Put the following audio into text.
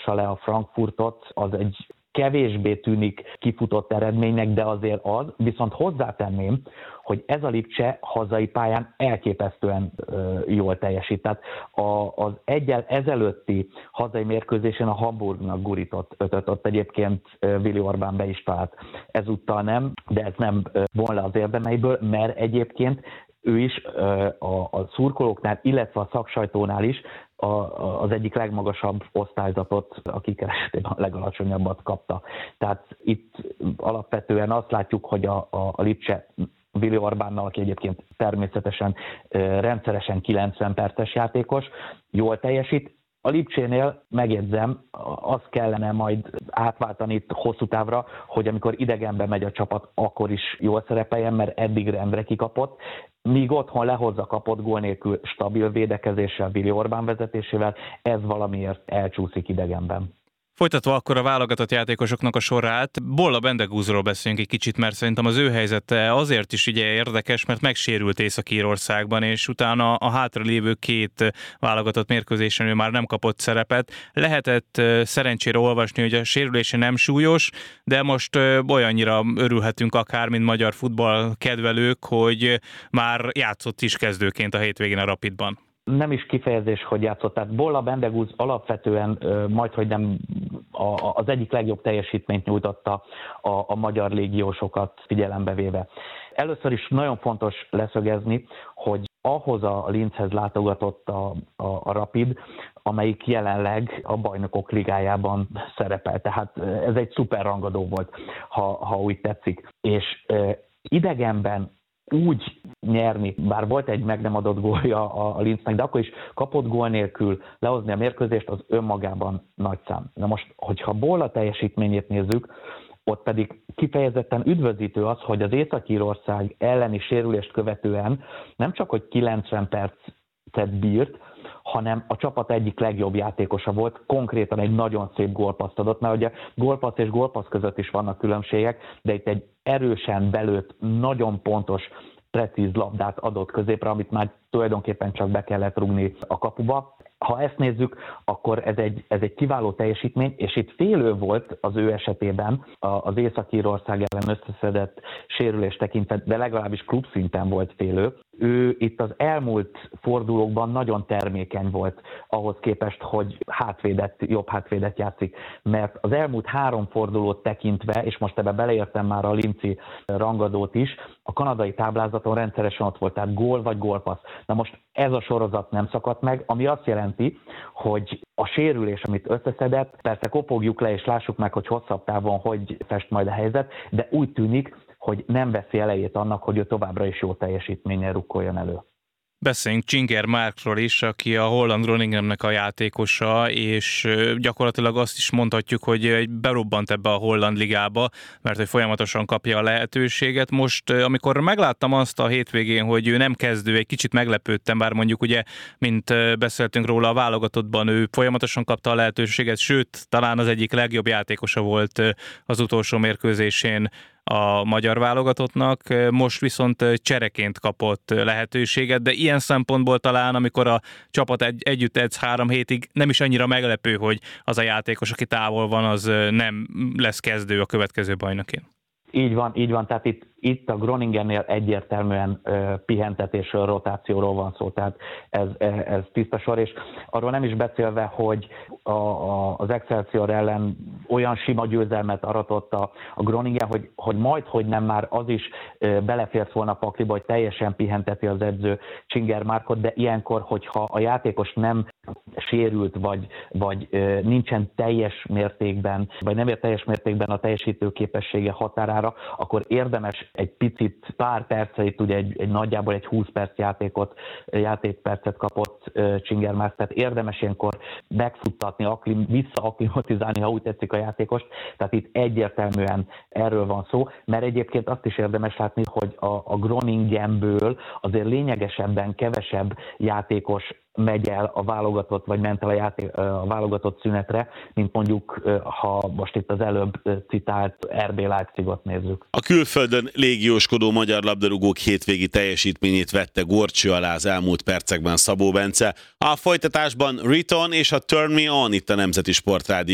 ássa le a Frankfurtot, az egy kevésbé tűnik kifutott eredménynek, de azért az, viszont hozzátenném, hogy ez a Lipcse hazai pályán elképesztően jól teljesít. Tehát az egyel ezelőtti hazai mérkőzésen a Hamburgnak gurított ötöt, ott egyébként Willi Orbán be is talált. Ezúttal nem, de ez nem von le az érdemeiből, mert egyébként ő is a szurkolóknál, illetve a szaksajtónál is az egyik legmagasabb osztályzatot, a kikeresetében a legalacsonyabbat kapta. Tehát itt alapvetően azt látjuk, hogy a Lipcse Willi Orbánnal, aki egyébként természetesen rendszeresen 90 perces játékos, jól teljesít. A Lipcsénél megjegyzem, azt kellene majd átváltani itt hosszú távra, hogy amikor idegenbe megy a csapat, akkor is jól szerepeljen, mert eddig rendre kikapott, míg otthon lehozza kapott gól nélkül stabil védekezéssel, Willi Orbán vezetésével, ez valamiért elcsúszik idegenben. Folytatva akkor a válogatott játékosoknak a sorát, Bolla Bendegúzról beszéljünk egy kicsit, mert szerintem az ő helyzete azért is ugye érdekes, mert megsérült Észak-Írországban, és utána a hátralévő két válogatott mérkőzésen ő már nem kapott szerepet. Lehetett szerencsére olvasni, hogy a sérülése nem súlyos, de most olyannyira örülhetünk akár, mint magyar futball kedvelők, hogy már játszott is kezdőként a hétvégén a Rapidban. Nem is kifejezés, hogy játszott. Tehát Bolla Bendegúz alapvetően majdhogy nem az egyik legjobb teljesítményt nyújtotta a magyar légiósokat figyelembe véve. Először is nagyon fontos leszögezni, hogy ahhoz a Linzhez látogatott a Rapid, amelyik jelenleg a Bajnokok Ligájában szerepel. Tehát ez egy szuper rangadó volt, ha úgy tetszik. És idegenben úgy nyerni, bár volt egy meg nem adott gólja a Linznek, de akkor is kapott gól nélkül lehozni a mérkőzést, az önmagában nagy szám. Na most, hogyha Bolla teljesítményét nézzük, ott pedig kifejezetten üdvözítő az, hogy az Észak-Írország elleni sérülést követően nem csak, hogy 90 percet bírt, hanem a csapat egyik legjobb játékosa volt, konkrétan egy nagyon szép gólpasszt adott, mert ugye gólpassz és gólpassz között is vannak különbségek, de itt egy erősen belőtt, nagyon pontos, precíz labdát adott középre, amit már tulajdonképpen csak be kellett rúgni a kapuba. Ha ezt nézzük, akkor ez egy kiváló teljesítmény, és itt félő volt az ő esetében az Észak-Írország ellen összeszedett sérülés tekintve, de legalábbis klubszinten volt félő. Ő itt az elmúlt fordulókban nagyon termékeny volt ahhoz képest, hogy jobb hátvédet játszik, mert az elmúlt 3 fordulót tekintve, és most ebbe beleértem már a linci rangadót is, a kanadai táblázaton rendszeresen ott volt, tehát gól vagy gólpassz. Na most ez a sorozat nem szakadt meg, ami azt jelenti, hogy a sérülés, amit összeszedett, persze kopogjuk le és lássuk meg, hogy hosszabb távon hogy fest majd a helyzet, de úgy tűnik, hogy nem veszi elejét annak, hogy ő továbbra is jó teljesítménnyel rukkoljon elő. Beszéljünk Csinger Márkról is, aki a holland Groningennek a játékosa, és gyakorlatilag azt is mondhatjuk, hogy berobbant ebbe a holland ligába, mert hogy folyamatosan kapja a lehetőséget. Most, amikor megláttam azt a hétvégén, hogy ő nem kezdő, egy kicsit meglepődtem, bár mondjuk ugye, mint beszéltünk róla a válogatottban, ő folyamatosan kapta a lehetőséget, sőt, talán az egyik legjobb játékosa volt az utolsó mérkőzésén a magyar válogatottnak, most viszont csereként kapott lehetőséget, de ilyen szempontból talán, amikor a csapat együtt edz 3 hétig, nem is annyira meglepő, hogy az a játékos, aki távol van, az nem lesz kezdő a következő bajnokén. Így van, tehát itt a Groningennél egyértelműen pihentetésről, rotációról van szó, tehát ez tiszta sor, és arról nem is beszélve, hogy az Excelsior ellen olyan sima győzelmet aratott a Groningen, hogy majdhogy nem már az is belefért volna a pakliba, hogy teljesen pihenteti az edző Csinger Márkot, de ilyenkor, hogyha a játékos nem sérült, vagy nincsen teljes mértékben, vagy nem ér teljes mértékben a teljesítő képessége határára, akkor érdemes egy picit, pár perceit, ugye egy nagyjából egy 20 perc játékpercet kapott Csinger Márk, tehát érdemes ilyenkor megfuttatni, visszaaklimatizálni, ha úgy tetszik a játékost, tehát itt egyértelműen erről van szó, mert egyébként azt is érdemes látni, hogy a Groningenből azért lényegesebben kevesebb játékos megy el a válogatott, vagy ment el a válogatott szünetre, mint mondjuk, ha most itt az előbb citált RB Leipzigot nézzük. A külföldön légióskodó magyar labdarúgók hétvégi teljesítményét vette górcső alá az elmúlt percekben Szabó Bence. A folytatásban Riton és a Turn Me On itt a Nemzeti Sportrádió